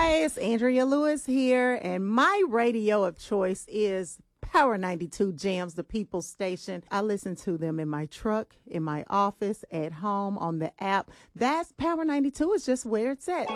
Hi, it's Andrea Lewis here, and my radio of choice is Power 92 Jams, the People's Station. I listen to them in my truck, in my office, at home, on the app. That's Power 92 is just where it's at.